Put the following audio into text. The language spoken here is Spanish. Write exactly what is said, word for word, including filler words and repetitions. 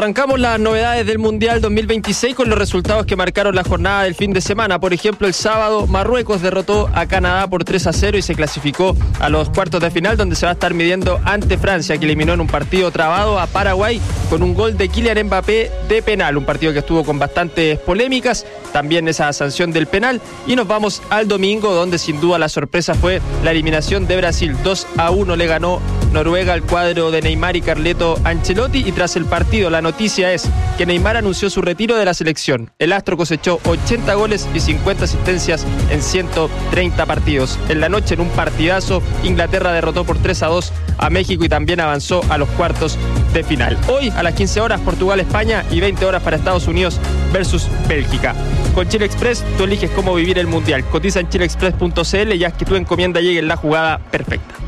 Arrancamos las novedades del Mundial dos mil veintiséis con los resultados que marcaron la jornada del fin de semana. Por ejemplo, el sábado Marruecos derrotó a Canadá por tres a cero y se clasificó a los cuartos de final, donde se va a estar midiendo ante Francia, que eliminó en un partido trabado a Paraguay con un gol de Kylian Mbappé de penal. Un partido que estuvo con bastantes polémicas, también esa sanción del penal. Y nos vamos al domingo, donde sin duda la sorpresa fue la eliminación de Brasil. dos a uno le ganó Noruega al cuadro de Neymar y Carleto Ancelotti, y tras el partido la noticia es que Neymar anunció su retiro de la selección. El astro cosechó ochenta goles y cincuenta asistencias en ciento treinta partidos. En la noche, en un partidazo, Inglaterra derrotó por tres a dos a México y también avanzó a los cuartos de final. Hoy a las quince horas Portugal-España y veinte horas para Estados Unidos versus Bélgica. Con Chile Express tú eliges cómo vivir el Mundial. Cotiza en chile express punto c l y haz que tu encomienda llegue en la jugada perfecta.